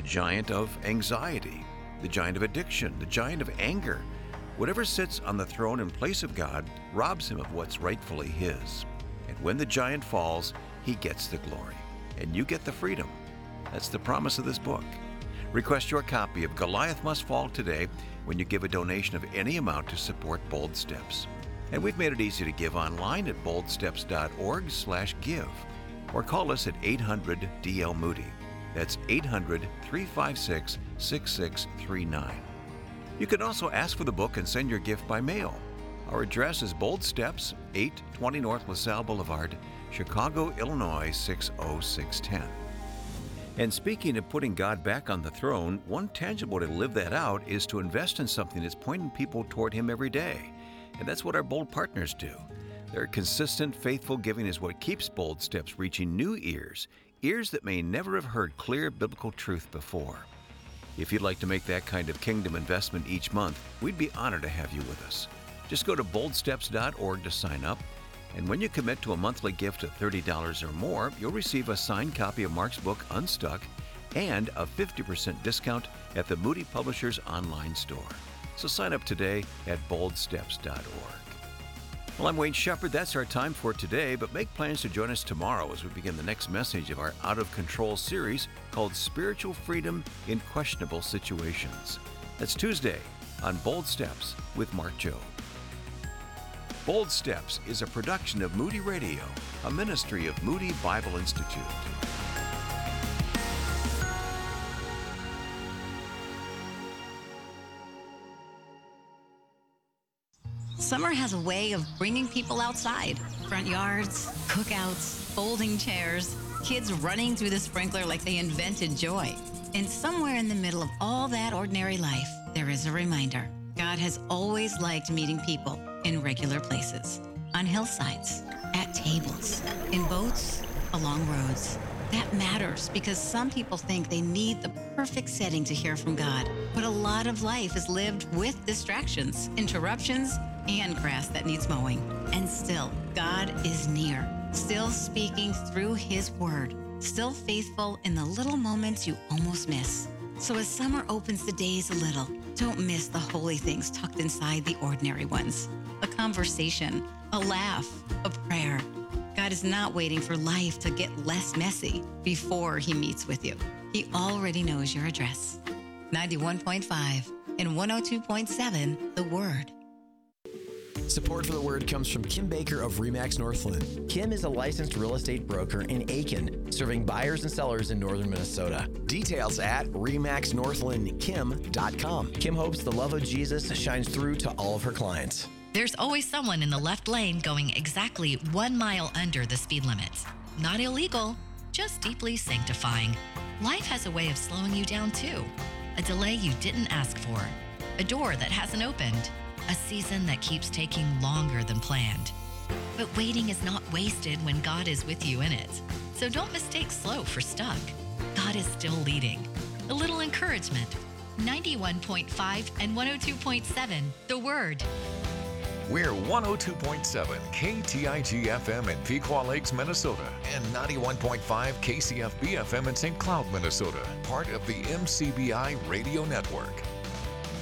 giant of anxiety, the giant of addiction, the giant of anger. Whatever sits on the throne in place of God robs him of what's rightfully his. And when the giant falls, he gets the glory, and you get the freedom. That's the promise of this book. Request your copy of Goliath Must Fall today when you give a donation of any amount to support Bold Steps. And we've made it easy to give online at boldsteps.org/give, or call us at 800-DL-MOODY. That's 800-356-6639. You can also ask for the book and send your gift by mail. Our address is Bold Steps, 820 North LaSalle Boulevard, Chicago, Illinois 60610. And speaking of putting God back on the throne, one tangible way to live that out is to invest in something that's pointing people toward Him every day. And that's what our Bold partners do. Their consistent, faithful giving is what keeps Bold Steps reaching new ears that may never have heard clear biblical truth before. If you'd like to make that kind of kingdom investment each month, we'd be honored to have you with us. Just go to boldsteps.org to sign up, and when you commit to a monthly gift of $30 or more, you'll receive a signed copy of Mark's book, Unstuck, and a 50% discount at the Moody Publishers online store. So sign up today at boldsteps.org. Well, I'm Wayne Shepherd. That's our time for today, but make plans to join us tomorrow as we begin the next message of our Out of Control series called Spiritual Freedom in Questionable Situations. That's Tuesday on Bold Steps with Mark Jobe. Bold Steps is a production of Moody Radio, a ministry of Moody Bible Institute. Summer has a way of bringing people outside. Front yards, cookouts, folding chairs, kids running through the sprinkler like they invented joy. And somewhere in the middle of all that ordinary life, there is a reminder. God has always liked meeting people in regular places, on hillsides, at tables, in boats, along roads. That matters because some people think they need the perfect setting to hear from God. But a lot of life is lived with distractions, interruptions, and grass that needs mowing. And still, God is near, still speaking through His Word, still faithful in the little moments you almost miss. So as summer opens the days a little, don't miss the holy things tucked inside the ordinary ones. A conversation, a laugh, a prayer. God is not waiting for life to get less messy before He meets with you. He already knows your address. 91.5 and 102.7, The Word. Support for The Word comes from Kim Baker of RE/MAX Northland. Kim is a licensed real estate broker in Aiken, serving buyers and sellers in northern Minnesota. Details at remaxnorthlandkim.com. Kim hopes the love of Jesus shines through to all of her clients. There's always someone in the left lane going exactly 1 mile under the speed limit. Not illegal, just deeply sanctifying. Life has a way of slowing you down too. A delay you didn't ask for. A door that hasn't opened. A season that keeps taking longer than planned. But waiting is not wasted when God is with you in it. So don't mistake slow for stuck. God is still leading. A little encouragement. 91.5 and 102.7, The Word. We're 102.7 KTIG FM in Pequot Lakes, Minnesota, and 91.5 KCFB FM in St. Cloud, Minnesota, part of the MCBI Radio Network.